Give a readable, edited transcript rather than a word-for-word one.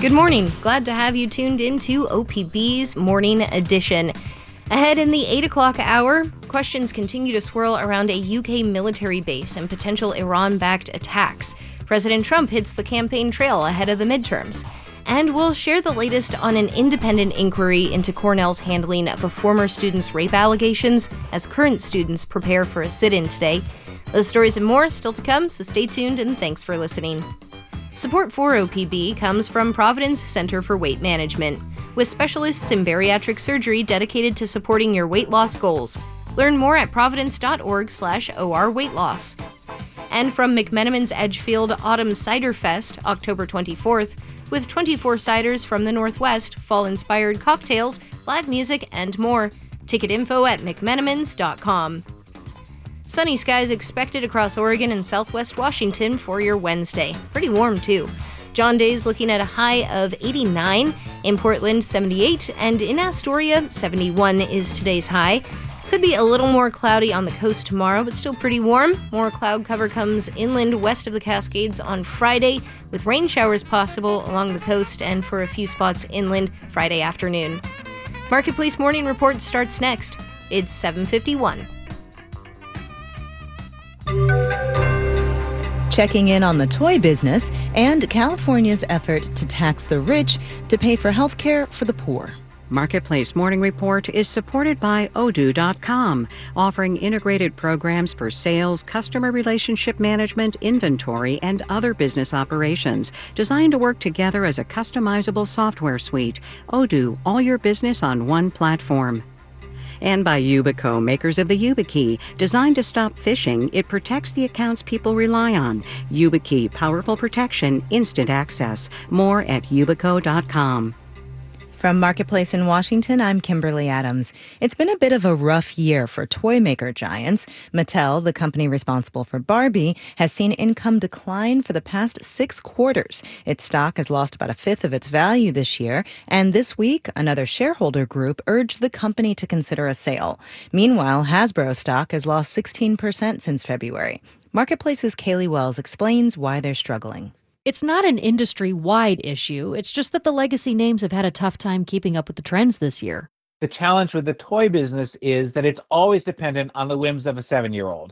Good morning. Glad to have you tuned into OPB's Morning Edition. Ahead in the 8 o'clock hour, questions continue to swirl around a UK military base and potential Iran-backed attacks. President Trump hits the campaign trail ahead of the midterms. And we'll share the latest on an independent inquiry into Cornell's handling of a former student's rape allegations as current students prepare for a sit-in today. Those stories and more still to come, so stay tuned and thanks for listening. Support for OPB comes from Providence Center for Weight Management, with specialists in bariatric surgery dedicated to supporting your weight loss goals. Learn more at providence.org/OR weight loss. And from McMenamin's Edgefield Autumn Cider Fest, October 24th, with 24 ciders from the Northwest, fall-inspired cocktails, live music, and more. Ticket info at mcmenamins.com. Sunny skies expected across Oregon and southwest Washington for your Wednesday. Pretty warm, too. John Day's looking at a high of 89, in Portland 78, and in Astoria 71 is today's high. Could be a little more cloudy on the coast tomorrow, but still pretty warm. More cloud cover comes inland west of the Cascades on Friday, with rain showers possible along the coast and for a few spots inland Friday afternoon. Marketplace Morning Report starts next. It's 7:51. Checking in on the toy business and California's effort to tax the rich to pay for health care for the poor. Marketplace Morning Report is supported by Odoo.com, offering integrated programs for sales, customer relationship management, inventory, and other business operations, designed to work together as a customizable software suite. Odoo, all your business on one platform. And by Yubico, makers of the YubiKey. Designed to stop phishing, it protects the accounts people rely on. YubiKey, powerful protection, instant access. More at Yubico.com. From Marketplace in Washington, I'm Kimberly Adams. It's been a bit of a rough year for toy maker giants. Mattel, the company responsible for Barbie, has seen income decline for the past 6 quarters. Its stock has lost about a fifth of its value this year, and this week, another shareholder group urged the company to consider a sale. Meanwhile, Hasbro stock has lost 16% since February. Marketplace's Kaylee Wells explains why they're struggling. It's not an industry-wide issue. It's just that the legacy names have had a tough time keeping up with the trends this year. The challenge with the toy business is that it's always dependent on the whims of a 7-year-old.